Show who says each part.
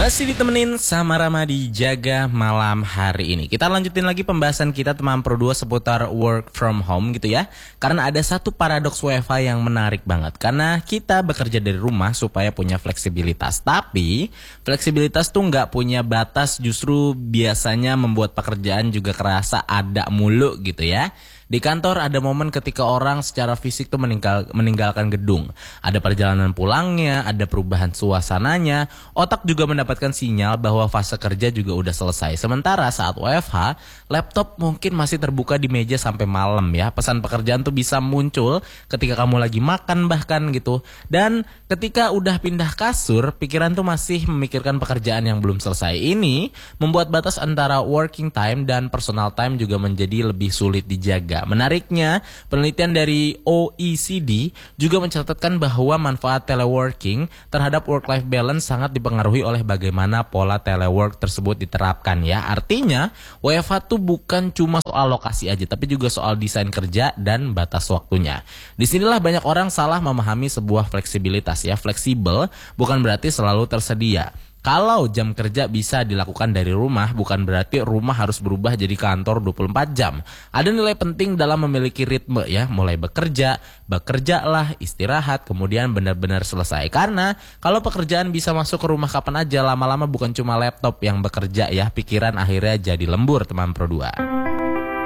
Speaker 1: Masih ditemenin sama Rama di Jaga Malam hari ini. Kita lanjutin lagi pembahasan kita teman Pro 2 seputar work from home gitu ya. Karena ada satu paradoks WFH yang menarik banget. Karena kita bekerja dari rumah supaya punya fleksibilitas. Tapi fleksibilitas tuh nggak punya batas, justru biasanya membuat pekerjaan juga kerasa ada mulu gitu ya. Di kantor ada momen ketika orang secara fisik tuh meninggalkan gedung. Ada perjalanan pulangnya, ada perubahan suasananya. Otak juga mendapatkan sinyal bahwa fase kerja juga udah selesai. Sementara saat WFH, laptop mungkin masih terbuka di meja sampai malam ya. Pesan pekerjaan tuh bisa muncul ketika kamu lagi makan bahkan gitu. Dan ketika udah pindah kasur, pikiran tuh masih memikirkan pekerjaan yang belum selesai. Ini membuat batas antara working time dan personal time juga menjadi lebih sulit dijaga. Menariknya, penelitian dari OECD juga mencatatkan bahwa manfaat teleworking terhadap work-life balance sangat dipengaruhi oleh bagaimana pola telework tersebut diterapkan ya. Artinya, WFH tuh bukan cuma soal lokasi aja, tapi juga soal desain kerja dan batas waktunya. Disinilah banyak orang salah memahami sebuah fleksibilitas ya. Fleksibel bukan berarti selalu tersedia. Kalau jam kerja bisa dilakukan dari rumah, bukan berarti rumah harus berubah jadi kantor 24 jam. Ada nilai penting dalam memiliki ritme ya, mulai bekerjalah, istirahat, kemudian benar-benar selesai. Karena kalau pekerjaan bisa masuk ke rumah kapan aja, lama-lama bukan cuma laptop yang bekerja ya, pikiran akhirnya jadi lembur teman Pro 2.